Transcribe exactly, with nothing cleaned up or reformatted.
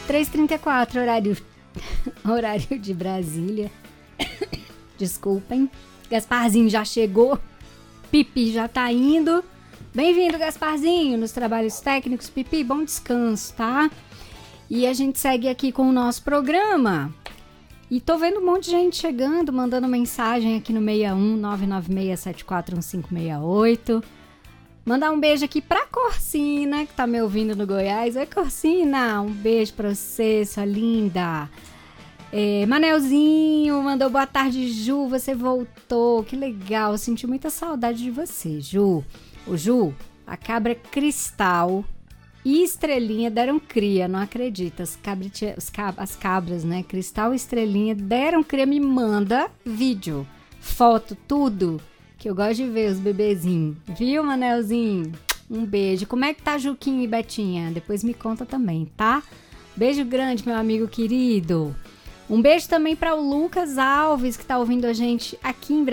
três e trinta e quatro, horário, horário de Brasília. Desculpem. Gasparzinho já chegou. Pipi já tá indo. Bem-vindo, Gasparzinho, nos trabalhos técnicos. Pipi, bom descanso, tá? E a gente segue aqui com o nosso programa. E tô vendo um monte de gente chegando, mandando mensagem aqui no seis um nove nove seis sete quatro um cinco seis oito. Mandar um beijo aqui pra Corsina, que tá me ouvindo no Goiás. Oi, Corsina, um beijo pra você, sua linda. É, Manelzinho mandou boa tarde, Ju, você voltou, que legal, senti muita saudade de você, Ju. O Ju, a cabra Cristal e Estrelinha deram cria, não acredita, as, cabriti, as, cab, as cabras, né, Cristal e Estrelinha deram cria, me manda vídeo, foto, tudo, que eu gosto de ver os bebezinhos, viu, Manelzinho? Um beijo. Como é que tá Juquinho e Betinha? Depois me conta também, tá? Beijo grande, meu amigo querido. Um beijo também para o Lucas Alves, que tá ouvindo a gente aqui em Brasília.